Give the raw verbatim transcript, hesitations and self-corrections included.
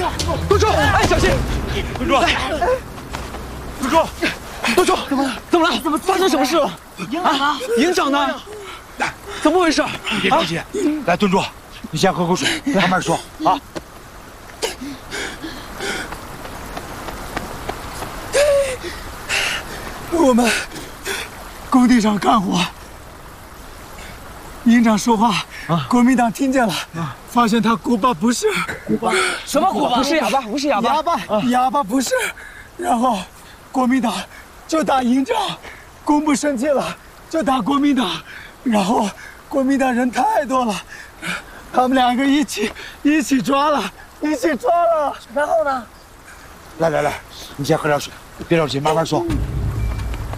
督主，哎，小心！ 督主，督主， 督主，怎么了？怎么了？怎么发生什么事了？啊，营长呢？怎么回事？ 你别着急，来，敦主，你先喝口水，慢慢说啊。 我们工地上干活，营长说话，国民党听见了，发现他古巴不是， 古巴什么古巴？不是哑巴，不是哑巴， 哑巴，哑巴不是。然后国民党就打营长，工部生气了就打国民党，然后国民党人太多了，他们两个一起一起抓了，一起抓了。然后呢？ 来来来，你先喝点水，别着急，慢慢说。